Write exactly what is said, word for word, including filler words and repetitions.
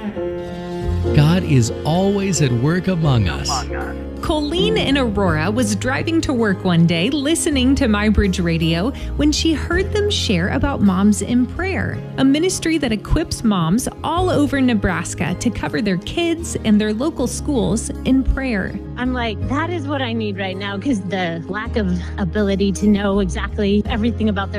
God is always at work among us. Colleen in Aurora was driving to work one day listening to MyBridge Radio when she heard them share about Moms in Prayer, a ministry that equips moms all over Nebraska to cover their kids and their local schools in prayer. I'm like, that is what I need right now, because the lack of ability to know exactly everything about their